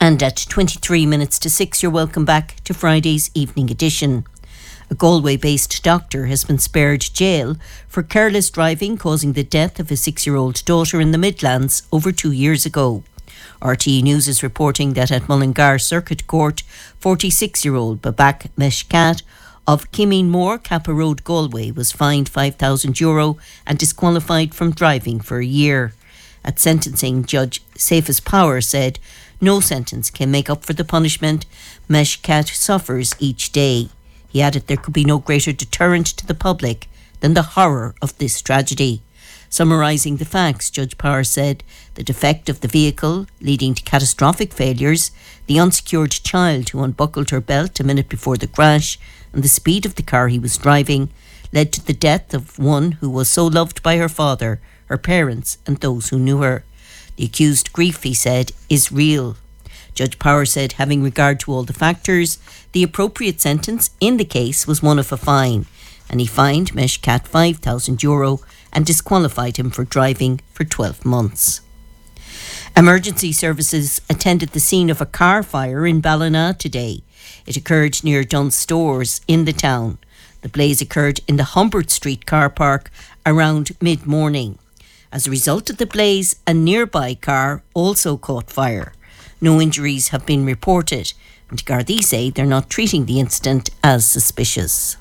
And at 23 minutes to 6, you're welcome back to Friday's evening edition. A Galway-based doctor has been spared jail for careless driving causing the death of a 6-year-old daughter in the Midlands over 2 years ago. RTE News is reporting that at Mullingar Circuit Court, 46-year-old Babak Meshkat of Kimeen Kappa Road, Galway, was fined €5,000 and disqualified from driving for a year. At sentencing, Judge Cephas Power said no sentence can make up for the punishment Meshkat suffers each day. He added there could be no greater deterrent to the public than the horror of this tragedy. Summarising the facts, Judge Power said the defect of the vehicle leading to catastrophic failures, the unsecured child who unbuckled her belt a minute before the crash, and the speed of the car he was driving led to the death of one who was so loved by her father, her parents and those who knew her. The accused grief, he said, is real. Judge Power said, having regard to all the factors, the appropriate sentence in the case was one of a fine, and he fined Meshkat €5,000 and disqualified him for driving for 12 months. Emergency services attended the scene of a car fire in Ballina today. It occurred near Dunn's Stores in the town. The blaze occurred in the Humbert Street car park around mid-morning. As a result of the blaze, a nearby car also caught fire. No injuries have been reported, and Gardaí say they're not treating the incident as suspicious.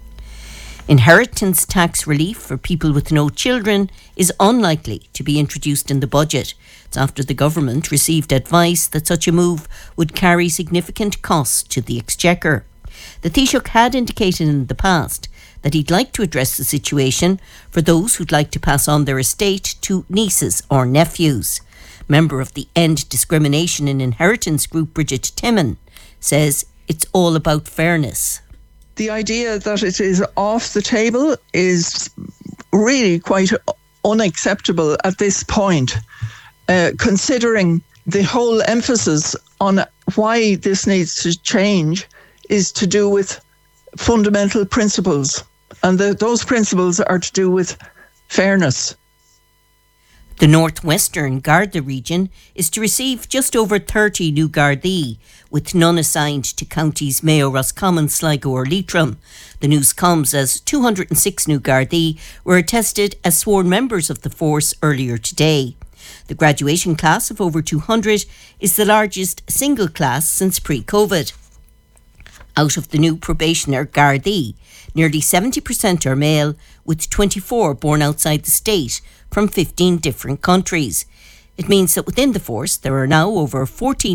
Inheritance tax relief for people with no children is unlikely to be introduced in the budget. It's after the government received advice that such a move would carry significant costs to the Exchequer. The Taoiseach had indicated in the past that he'd like to address the situation for those who'd like to pass on their estate to nieces or nephews. Member of the End Discrimination in Inheritance group, Bridget Timon, says it's all about fairness. The idea that it is off the table is really quite unacceptable at this point, considering the whole emphasis on why this needs to change is to do with fundamental principles. And those principles are to do with fairness. The northwestern Garda region is to receive just over 30 new Gardaí, with none assigned to counties Mayo, Roscommon, Sligo or Leitrim. The news comes as 206 new Gardaí were attested as sworn members of the force earlier today. The graduation class of over 200 is the largest single class since pre-COVID. Out of the new probationer Gardaí, nearly 70% are male, with 24 born outside the state from 15 different countries. It means that within the force there are now over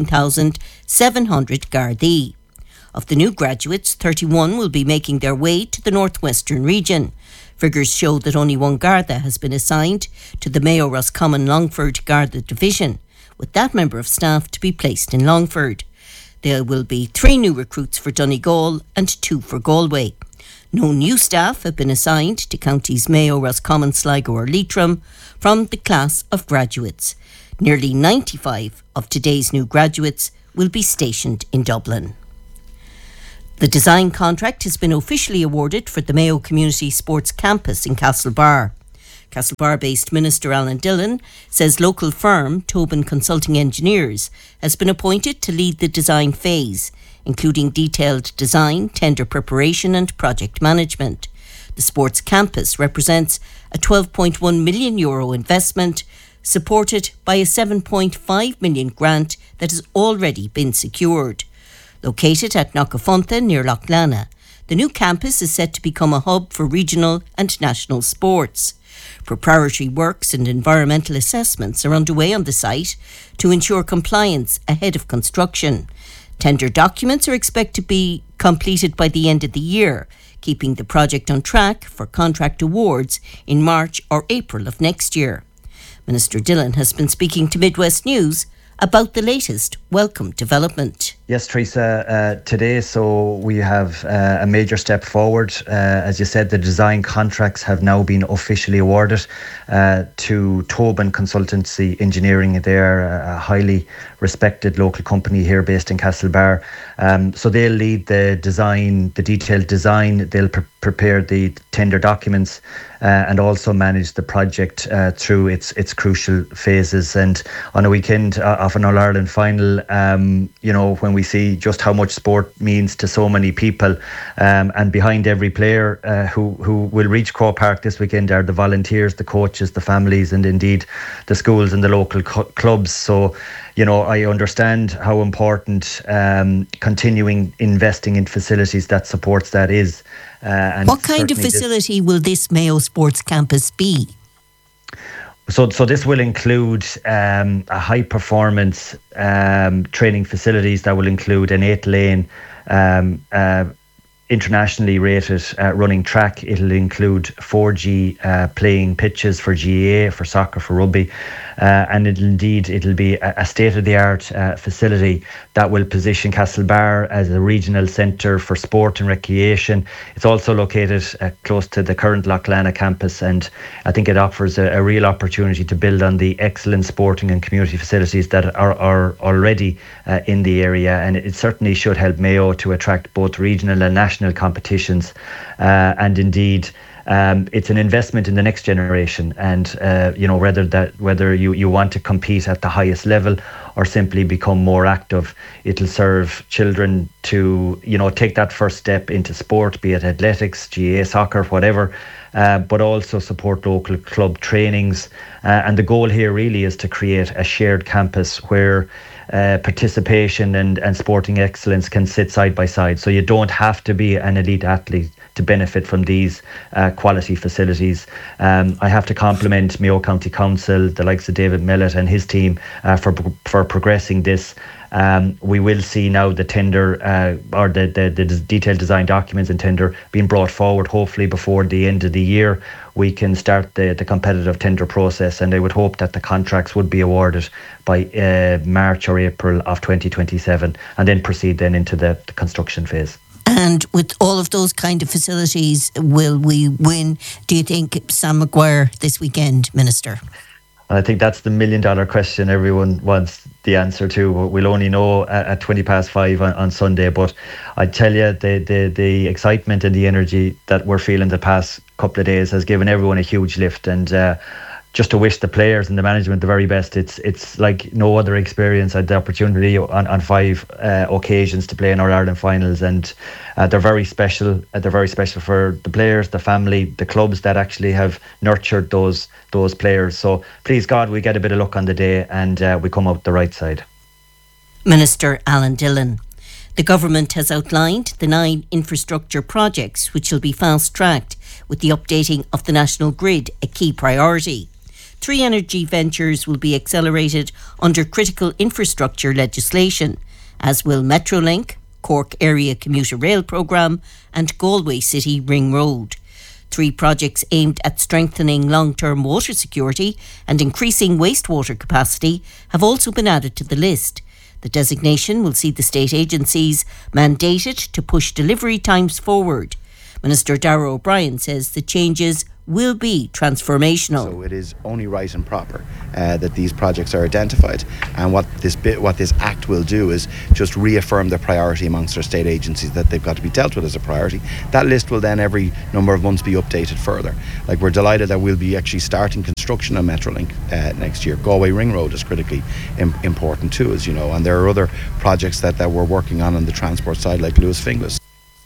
14,700 Gardaí. Of the new graduates, 31 will be making their way to the northwestern region. Figures show that only one Garda has been assigned to the Mayo Roscommon Longford Garda division, with that member of staff to be placed in Longford. There will be 3 new recruits for Donegal and 2 for Galway. No new staff have been assigned to counties Mayo, Roscommon, Sligo or Leitrim from the class of graduates. Nearly 95 of today's new graduates will be stationed in Dublin. The design contract has been officially awarded for the Mayo Community Sports Campus in Castlebar. Castlebar-based Minister Alan Dillon says local firm Tobin Consulting Engineers has been appointed to lead the design phase, including detailed design, tender preparation and project management. The sports campus represents a €12.1 million investment supported by a €7.5 million grant that has already been secured. Located at Knockafuntha near Loughlana, the new campus is set to become a hub for regional and national sports. Preparatory works and environmental assessments are underway on the site to ensure compliance ahead of construction. Tender documents are expected to be completed by the end of the year, keeping the project on track for contract awards in March or April of next year. Minister Dillon has been speaking to Midwest News about the latest welcome development. Yes, Teresa, today, so we have a major step forward. As you said, the design contracts have now been officially awarded to Tobin Consultancy Engineering. They're a highly respected local company here based in Castlebar. So they'll lead the design, the detailed design. They'll prepare the tender documents and also manage the project through its crucial phases. And on a weekend of an All-Ireland final, when we see just how much sport means to so many people, and behind every player who will reach Croke Park this weekend are the volunteers, the coaches, the families, and indeed the schools and the local clubs. So, I understand how important continuing investing in facilities that supports that is. And what kind of facility will this Mayo Sports Campus be? So this will include a high performance training facilities that will include an 8-lane internationally rated running track. It'll include 4G playing pitches for GAA, for soccer, for rugby, and it'll be a state-of-the-art facility that will position Castlebar as a regional centre for sport and recreation. It's also located close to the current Loughlana campus, and I think it offers a real opportunity to build on the excellent sporting and community facilities that are already in the area, and it certainly should help Mayo to attract both regional and national competitions, and indeed it's an investment in the next generation, and whether you want to compete at the highest level or simply become more active, it'll serve children to take that first step into sport, be it athletics, GAA, soccer, whatever, but also support local club trainings, and the goal here really is to create a shared campus where participation and sporting excellence can sit side by side. So you don't have to be an elite athlete to benefit from these quality facilities. I have to compliment Mayo County Council, the likes of David Mellett and his team for progressing this. We will see now the tender or the detailed design documents and tender being brought forward. Hopefully before the end of the year we can start the competitive tender process, and I would hope that the contracts would be awarded by March or April of 2027 and then proceed then into the construction phase. And with all of those kind of facilities, will we win, do you think, Sam Maguire this weekend, Minister? I think that's the $1 million question everyone wants the answer to. We'll only know at 5:20 on Sunday. But I tell you, the excitement and the energy that we're feeling the past couple of days has given everyone a huge lift. And just to wish the players and the management the very best. It's like no other experience. I had the opportunity on 5 occasions to play in our Ireland finals, and they're very special. They're very special for the players, the family, the clubs that actually have nurtured those players. So please God, we get a bit of luck on the day and we come out the right side. Minister Alan Dillon. The government has outlined the 9 infrastructure projects which will be fast-tracked, with the updating of the national grid a key priority. 3 energy ventures will be accelerated under critical infrastructure legislation, as will Metrolink, Cork Area Commuter Rail Programme and Galway City Ring Road. 3 projects aimed at strengthening long-term water security and increasing wastewater capacity have also been added to the list. The designation will see the state agencies mandated to push delivery times forward. Minister Darragh O'Brien says the changes will be transformational. So it is only right and proper that these projects are identified, and what this act will do is just reaffirm the priority amongst our state agencies that they've got to be dealt with as a priority. That list will then every number of months be updated further. Like, we're delighted that we'll be actually starting construction on Metrolink next year. Galway Ring Road is critically important too, as you know, and there are other projects that we're working on the transport side, like Lewis Finglas.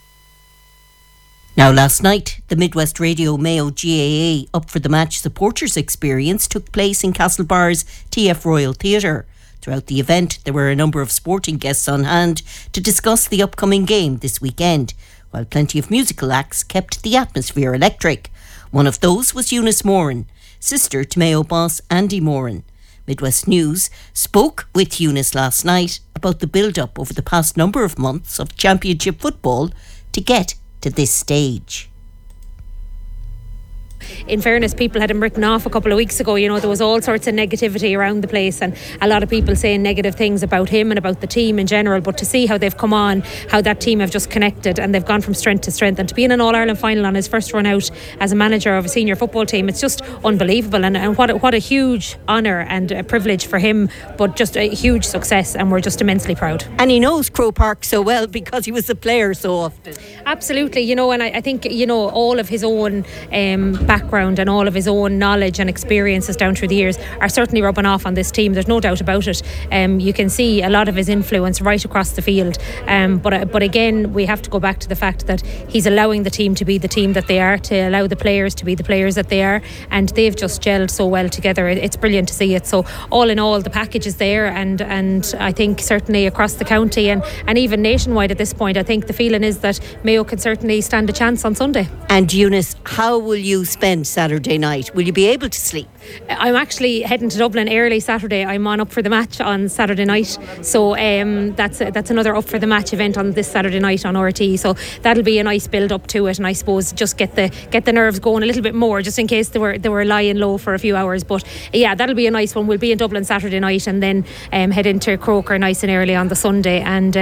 Now, last night, the Midwest Radio Mayo GAA Up for the Match supporters experience took place in Castlebar's TF Royal Theatre. Throughout the event, there were a number of sporting guests on hand to discuss the upcoming game this weekend, while plenty of musical acts kept the atmosphere electric. One of those was Eunice Moran, sister to Mayo boss Andy Moran. Midwest News spoke with Eunice last night about the build-up over the past number of months of championship football to get to this stage. in fairness, people had him written off a couple of weeks ago. There was all sorts of negativity around the place and a lot of people saying negative things about him and about the team in general, but to see how they've come on, how that team have just connected and they've gone from strength to strength, and to be in an All-Ireland final on his first run out as a manager of a senior football team, it's just unbelievable, and what a huge honour and a privilege for him, but just a huge success, and we're just immensely proud. And he knows Croke Park so well because he was a player so often. Absolutely, and I think all of his own background and all of his own knowledge and experiences down through the years are certainly rubbing off on this team. There's no doubt about it. You can see a lot of his influence right across the field, but again, we have to go back to the fact that he's allowing the team to be the team that they are, to allow the players to be the players that they are, and they've just gelled so well together. It's brilliant to see it. So all in all, the package is there, and I think certainly across the county and even nationwide at this point, I think the feeling is that Mayo can certainly stand a chance on Sunday. And Eunice, how will you spend Saturday night? Will you be able to sleep? I'm actually heading to Dublin early Saturday. I'm on Up for the Match on Saturday night, so that's another Up for the Match event on this Saturday night on RT. So that'll be a nice build up to it, and I suppose just get the nerves going a little bit more, just in case they were lying low for a few hours. But yeah, that'll be a nice one. We'll be in Dublin Saturday night and then head into Croker nice and early on the Sunday, and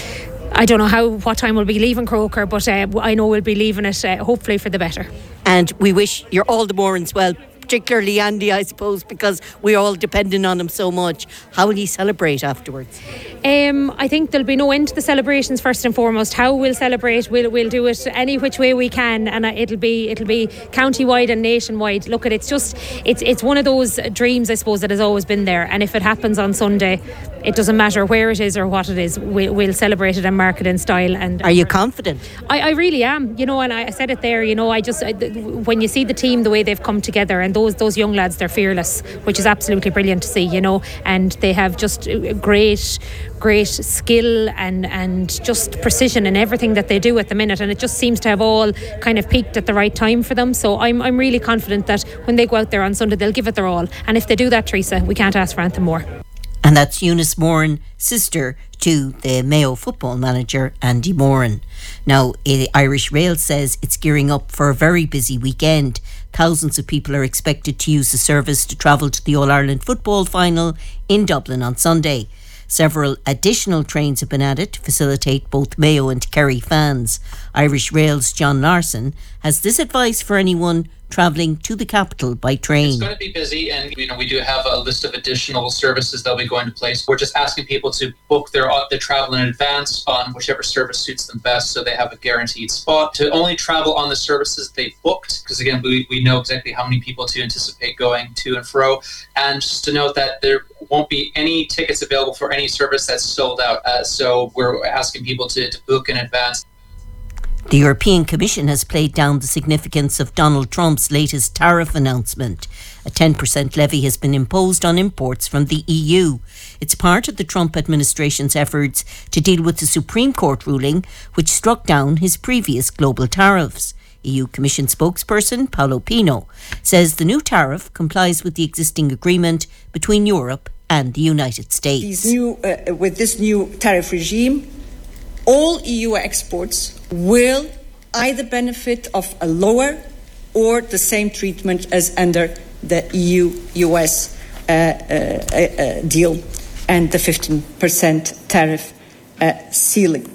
I don't know what time we'll be leaving Croker, but I know we'll be leaving it hopefully for the better. And we wish you're all the more as well, particularly Andy, I suppose, because we're all dependent on him so much. How will he celebrate afterwards? I think there'll be no end to the celebrations. First and foremost, how we'll celebrate, we'll do it any which way we can, and it'll be county-wide and nationwide. Look, it's one of those dreams, I suppose, that has always been there, and if it happens on Sunday, it doesn't matter where it is or what it is, we'll celebrate it and mark it in style. And are you confident? I really am, and I said it there, when you see the team, the way they've come together, and those young lads, they're fearless, which is absolutely brilliant to see, and they have just great skill and just precision in everything that they do at the minute, and it just seems to have all kind of peaked at the right time for them. So I'm really confident that when they go out there on Sunday, they'll give it their all, and if they do that, Teresa, we can't ask for anything more. And that's Eunice Moran, sister to the Mayo football manager Andy Moran. Now, Irish Rail says it's gearing up for a very busy weekend. Thousands of people are expected to use the service to travel to the All-Ireland football final in Dublin on Sunday. Several additional trains have been added to facilitate both Mayo and Kerry fans. Irish Rail's John Larson has this advice for anyone travelling to the capital by train. It's going to be busy, and we do have a list of additional services that will be going to place. We're just asking people to book their travel in advance on whichever service suits them best, so they have a guaranteed spot. To only travel on the services they've booked, because again, we know exactly how many people to anticipate going to and fro. And just to note that there won't be any tickets available for any service that's sold out. So we're asking people to book in advance. The European Commission has played down the significance of Donald Trump's latest tariff announcement. A 10% levy has been imposed on imports from the EU. It's part of the Trump administration's efforts to deal with the Supreme Court ruling, which struck down his previous global tariffs. EU Commission spokesperson Paolo Pino says the new tariff complies with the existing agreement between Europe and the United States. With this new tariff regime, all EU exports will either benefit of a lower or the same treatment as under the EU-US deal and the 15% tariff ceiling.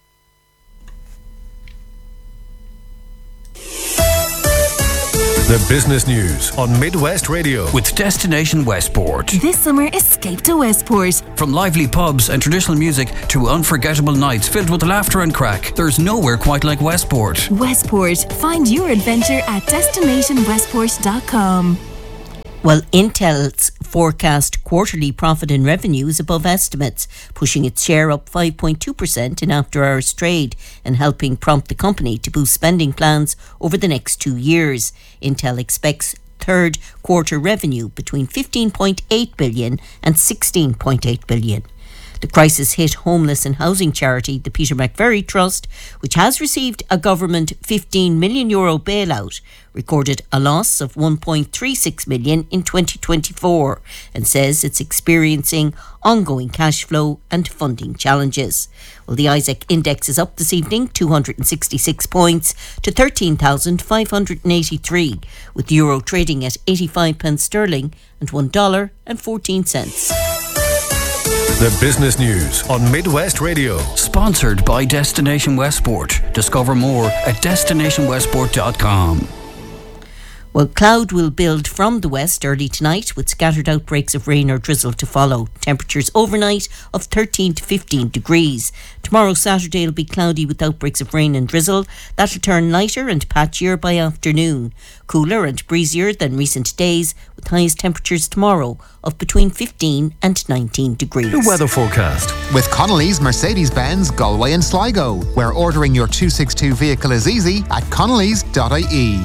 The business news on Midwest Radio with Destination Westport. This summer, escape to Westport. From lively pubs and traditional music to unforgettable nights filled with laughter and crack, there's nowhere quite like Westport. Westport. Find your adventure at destinationwestport.com. Well, Intel's forecast quarterly profit and revenue is above estimates, pushing its share up 5.2% in after-hours trade and helping prompt the company to boost spending plans over the next 2 years. Intel expects third quarter revenue between 15.8 billion and 16.8 billion. The crisis-hit homeless and housing charity, the Peter McVerry Trust, which has received a government €15 million bailout, recorded a loss of $1.36 million in 2024 and says it's experiencing ongoing cash flow and funding challenges. Well, the Isaac Index is up this evening 266 points to 13,583, with the euro trading at 85 pence sterling and $1.14. The business news on Midwest Radio. Sponsored by Destination Westport. Discover more at destinationwestport.com. Well, cloud will build from the west early tonight with scattered outbreaks of rain or drizzle to follow. Temperatures overnight of 13 to 15 degrees. Tomorrow, Saturday, will be cloudy with outbreaks of rain and drizzle. That'll turn lighter and patchier by afternoon. Cooler and breezier than recent days, with highest temperatures tomorrow of between 15 and 19 degrees. The weather forecast. With Connolly's Mercedes-Benz Galway and Sligo, where ordering your 262 vehicle is easy at connellys.ie.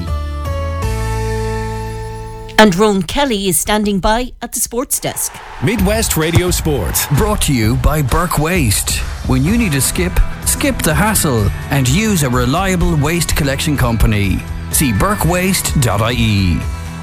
And Rowan Kelly is standing by at the sports desk. Midwest Radio Sport. Brought to you by Burke Waste. When you need a skip the hassle and use a reliable waste collection company. See burkewaste.ie.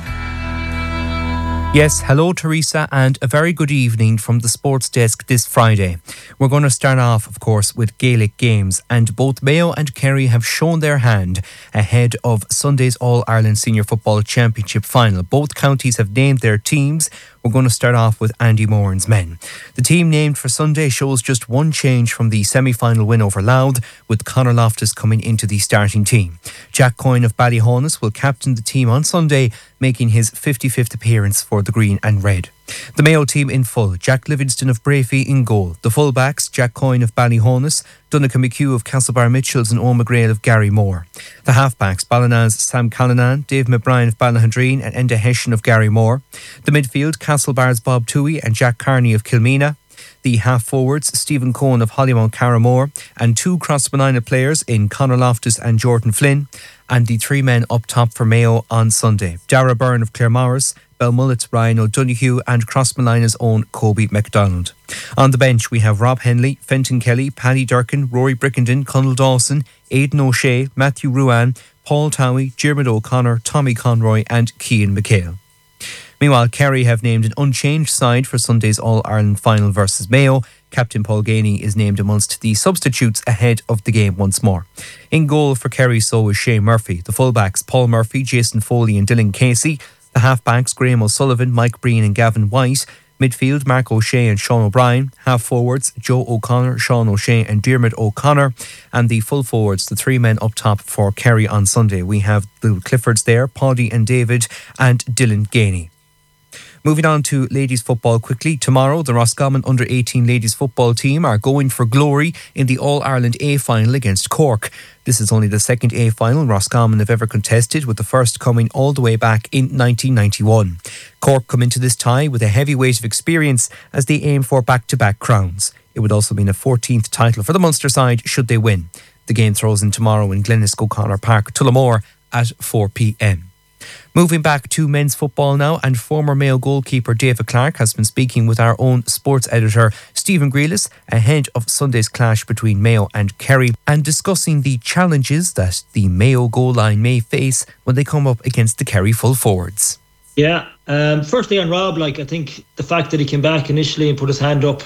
Yes, hello Teresa, and a very good evening from the sports desk this Friday. We're going to start off, of course, with Gaelic games, and both Mayo and Kerry have shown their hand ahead of Sunday's All-Ireland Senior Football Championship final. Both counties have named their teams. We're going to start off with Andy Moran's men. The team named for Sunday shows just one change from the semi-final win over Louth, with Conor Loftus coming into the starting team. Jack Coyne of Ballyhonus will captain the team on Sunday, making his 55th appearance for the Green and Red. The Mayo team in full: Jack Livingston of Brafey in goal. The fullbacks: Jack Coyne of Ballyhonus, Donncha McHugh of Castlebar Mitchells and Eoin McGrail of Gary Moore. The halfbacks: Ballinan's Sam Callanan, Dave McBrien of Ballyhundreen and Enda Hession of Gary Moore. The midfield: Castlebar's Bob Toohey and Jack Carney of Kilmeena. The half-forwards: Stephen Cohen of Hollymount Carramore, and two Crossmanina players in Conor Loftus and Jordan Flynn. And the three men up top for Mayo on Sunday: Dara Byrne of Claremorris, Belmullet's Ryan O'Donoghue and Crossmanina's own Kobe MacDonald. On the bench we have Rob Henley, Fenton Kelly, Paddy Durkin, Rory Brickenden, Conal Dawson, Aidan O'Shea, Matthew Ruan, Paul Towie, Diarmuid O'Connor, Tommy Conroy and Cian McHale. Meanwhile, Kerry have named an unchanged side for Sunday's All-Ireland final versus Mayo. Captain Paul Ganey is named amongst the substitutes ahead of the game once more. In goal for Kerry, so is Shane Murphy. The fullbacks: Paul Murphy, Jason Foley and Dylan Casey. The halfbacks: Graham O'Sullivan, Mike Breen and Gavin White. Midfield: Mark O'Shea and Sean O'Brien. Half-forwards: Joe O'Connor, Sean O'Shea and Diarmuid O'Connor. And the full forwards, the three men up top for Kerry on Sunday. We have the Cliffords there, Paddy and David and Dylan Ganey. Moving on to ladies football quickly. Tomorrow, the Roscommon under-18 ladies football team are going for glory in the All-Ireland A final against Cork. This is only the second A final Roscommon have ever contested, with the first coming all the way back in 1991. Cork come into this tie with a heavy weight of experience as they aim for back-to-back crowns. It would also mean a 14th title for the Munster side should they win. The game throws in tomorrow in Glennisk O'Connor Park, Tullamore at 4 p.m. Moving back to men's football now, and former Mayo goalkeeper David Clark has been speaking with our own sports editor Stephen Grealis ahead of Sunday's clash between Mayo and Kerry, and discussing the challenges that the Mayo goal line may face when they come up against the Kerry full forwards. Yeah, firstly on Rob, I think the fact that he came back initially and put his hand up,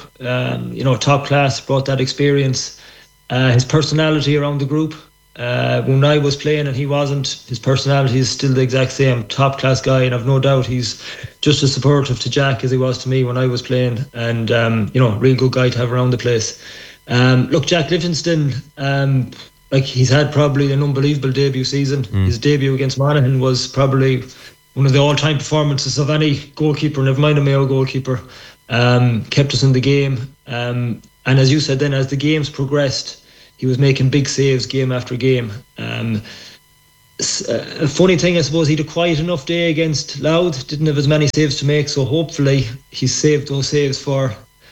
top class, brought that experience, his personality around the group. When I was playing and he wasn't, his personality is still the exact same, top class guy, and I've no doubt he's just as supportive to Jack as he was to me when I was playing, and real good guy to have around the place. Look, Jack Livingston, he's had probably an unbelievable debut season. His debut against Monaghan was probably one of the all-time performances of any goalkeeper, never mind a Mayo goalkeeper. Kept us in the game, and as you said then, as the games progressed, he was making big saves game after game. A funny thing, I suppose, he had a quiet enough day against Louth, didn't have as many saves to make, so hopefully he's saved those saves for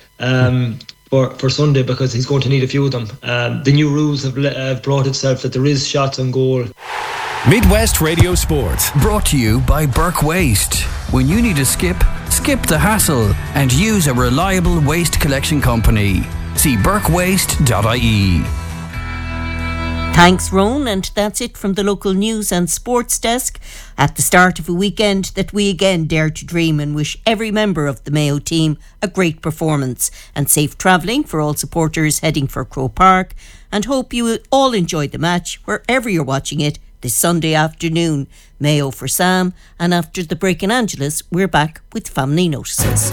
Sunday, because he's going to need a few of them. The new rules have brought itself that there is shots on goal. Midwest Radio Sport. Brought to you by Burke Waste. When you need a skip skip the hassle and use a reliable waste collection company. See burkewaste.ie. Thanks, Roan, and that's it from the local news and sports desk at the start of a weekend that we again dare to dream and wish every member of the Mayo team a great performance and safe travelling for all supporters heading for Croke Park, and hope you all enjoyed the match wherever you're watching it this Sunday afternoon. Mayo for Sam, and after the break in Angeles, we're back with Family Notices.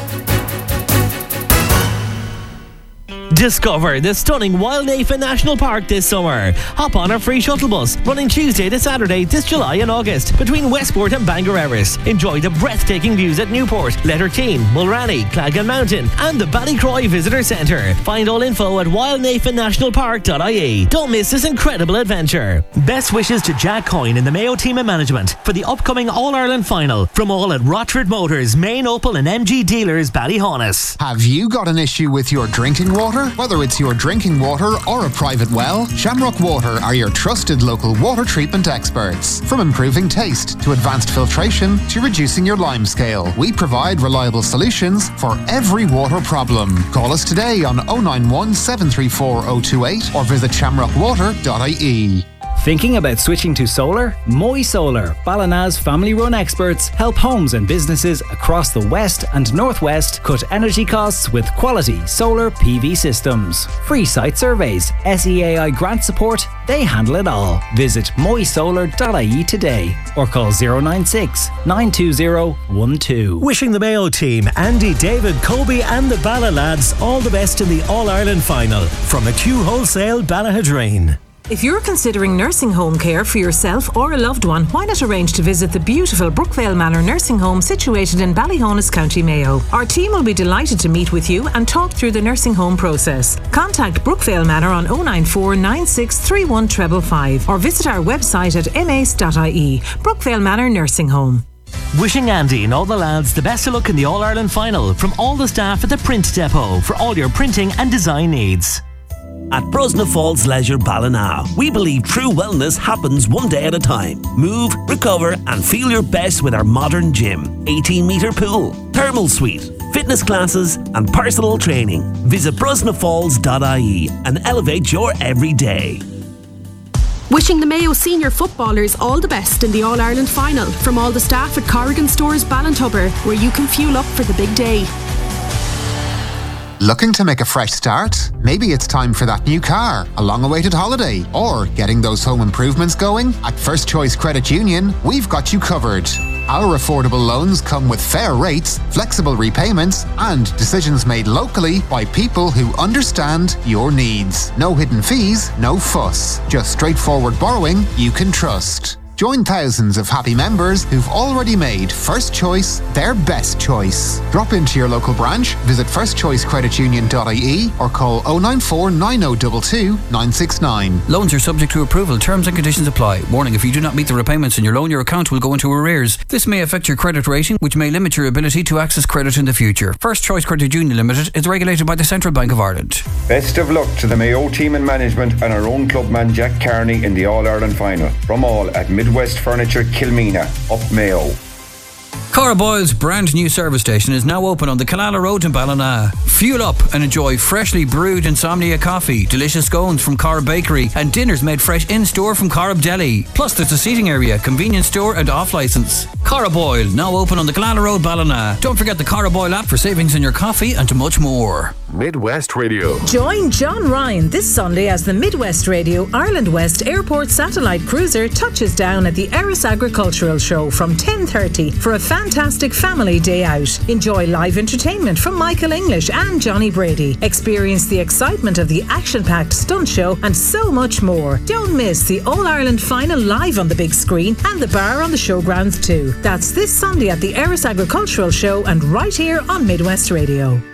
Discover the stunning Wild Nafa National Park this summer. Hop on our free shuttle bus running Tuesday to Saturday this July and August between Westport and Bangor Erris. Enjoy the breathtaking views at Newport, Letterteen, Mulranny, Clagan Mountain and the Ballycroy Visitor Centre. Find all info at wildnafanationalpark.ie. Don't miss this incredible adventure. Best wishes to Jack Coyne and the Mayo team and management for the upcoming All-Ireland final from all at Rochford Motors, Main Opel and MG Dealers, Ballyhonus. Have you got an issue with your drinking water? Whether it's your drinking water or a private well, Shamrock Water are your trusted local water treatment experts. From improving taste to advanced filtration to reducing your lime scale, we provide reliable solutions for every water problem. Call us today on 091 734 028 or visit shamrockwater.ie. Thinking about switching to solar? Moy Solar, Ballina's family-run experts, help homes and businesses across the West and Northwest cut energy costs with quality solar PV systems. Free site surveys, SEAI grant support, they handle it all. Visit moysolar.ie today or call 096 920 12. Wishing the Mayo team, Andy, David, Kobe and the Balla lads all the best in the All-Ireland final from McHugh Wholesale, Ballahadreen. If you're considering nursing home care for yourself or a loved one, why not arrange to visit the beautiful Brookvale Manor Nursing Home situated in Ballyhonus, County Mayo. Our team will be delighted to meet with you and talk through the nursing home process. Contact Brookvale Manor on 094 9631 555 or visit our website at mace.ie. Brookvale Manor Nursing Home. Wishing Andy and all the lads the best of luck in the All-Ireland final from all the staff at the Print Depot for all your printing and design needs. At Brosna Falls Leisure Ballina, we believe true wellness happens one day at a time. Move, recover and feel your best with our modern gym, 18-metre pool, thermal suite, fitness classes and personal training. Visit brosnafalls.ie and elevate your everyday. Wishing the Mayo senior footballers all the best in the All-Ireland final from all the staff at Corrigan Stores Ballintubber, where you can fuel up for the big day. Looking to make a fresh start? Maybe it's time for that new car, a long-awaited holiday, or getting those home improvements going? At First Choice Credit Union, we've got you covered. Our affordable loans come with fair rates, flexible repayments, and decisions made locally by people who understand your needs. No hidden fees, no fuss. Just straightforward borrowing you can trust. Join thousands of happy members who've already made First Choice their best choice. Drop into your local branch, visit firstchoicecreditunion.ie or call 094 9022 969. Loans are subject to approval. Terms and conditions apply. Warning, if you do not meet the repayments in your loan, your account will go into arrears. This may affect your credit rating, which may limit your ability to access credit in the future. First Choice Credit Union Limited is regulated by the Central Bank of Ireland. Best of luck to the Mayo team and management and our own clubman Jack Carney in the All-Ireland final. From all at Midwest Furniture, Kilmena, up Mayo. Cara Boyle's brand new service station is now open on the Killala Road in Ballina. Fuel up and enjoy freshly brewed Insomnia coffee, delicious scones from Cara Bakery and dinners made fresh in-store from Cara Deli. Plus there's a seating area, convenience store and off-licence. Cara Boyle, now open on the Killala Road, Ballina. Don't forget the Cara Boyle app for savings in your coffee and much more. Midwest Radio. Join John Ryan this Sunday as the Midwest Radio Ireland West Airport Satellite Cruiser touches down at the Erris Agricultural Show from 10:30 for a fantastic family day out. Enjoy live entertainment from Michael English and Johnny Brady. Experience the excitement of the action-packed stunt show and so much more. Don't miss the All-Ireland final live on the big screen and the bar on the showgrounds too. That's this Sunday at the Erris Agricultural Show and right here on Midwest Radio.